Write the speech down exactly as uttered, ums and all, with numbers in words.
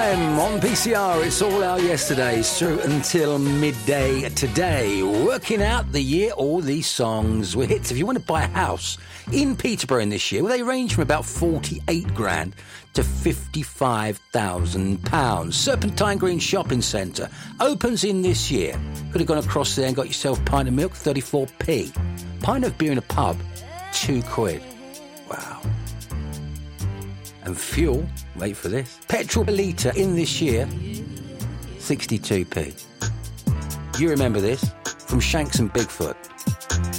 Um, on P C R, it's all our yesterdays through until midday today. Working out the year all these songs were hits. If you want to buy a house in Peterborough in this year, well, they range from about forty-eight grand to fifty-five thousand pounds. Serpentine Green Shopping Centre opens in this year. Could have gone across there and got yourself a pint of milk, thirty-four p. Pint of beer in a pub, two quid. Wow. And fuel, wait for this, petrol per litre in this year, sixty-two p. You remember this from Shanks and Bigfoot.